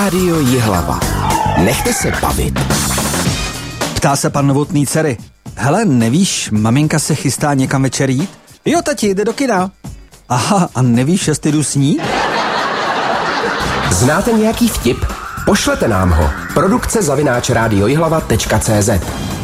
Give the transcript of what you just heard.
Rádio Jihlava. Nechte se bavit. Ptá se pan Novotný dcery. Hele, nevíš, maminka se chystá někam večer jít? Jo, tati, jde do kina. Aha, a nevíš, jestli jdu snít? Znáte nějaký vtip? Pošlete nám ho. Produkce @radiojihlava.cz